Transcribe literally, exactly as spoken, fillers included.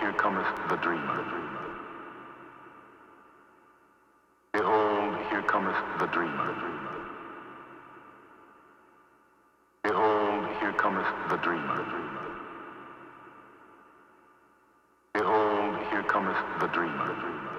here cometh the dreamer. Behold, here cometh the dreamer. Behold, here cometh the dreamer. Behold, here cometh the dreamer.